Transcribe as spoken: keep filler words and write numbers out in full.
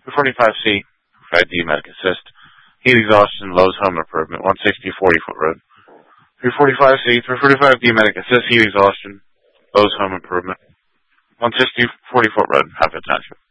three forty-five C, provide D medic assist. Heat exhaustion, Lowe's home improvement, one sixty forty foot road. three forty-five C, three forty-five D medic assist, heat exhaustion, Lowe's home improvement, one sixty forty foot road, Hopkins Township.